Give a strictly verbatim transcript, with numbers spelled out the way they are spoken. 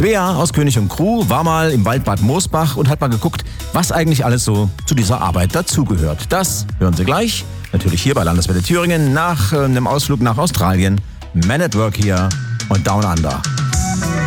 Svea aus König und Crew war mal im Wald Bad Moosbach und hat mal geguckt, was eigentlich alles so zu dieser Arbeit dazugehört. Das hören Sie gleich, natürlich hier bei Landeswelle Thüringen, nach äh, einem Ausflug nach Australien. Man at Work hier und Down Under.